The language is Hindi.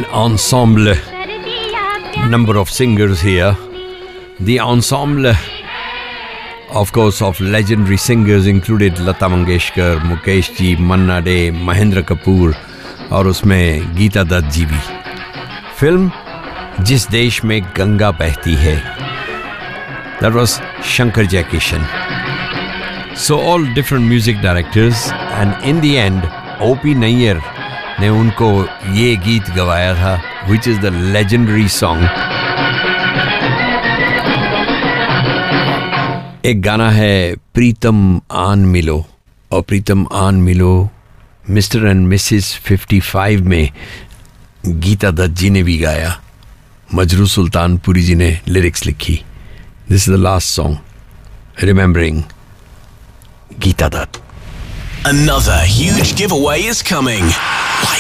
ensemble number of singers here. The ensemble, of course, of legendary singers included Lata Mangeshkar, Mukesh ji, Manna Dey, Mahendra Kapoor और उसमें गीता दत्त जी भी. फिल्म जिस देश में गंगा बहती है, that was Shankar Jaikishan. So all different music directors, and in the end O.P. Nayyar ने उनको ये गीत गवाया था, which is the legendary song. एक गाना है प्रीतम आन मिलो, और प्रीतम आन मिलो मिस्टर एंड मिसेस 55 में गीता दत्त जी ने भी गाया, मजरू सुल्तानपुरी जी ने लिरिक्स लिखी. This is the last song remembering Geeta Dutt. Another huge giveaway is coming.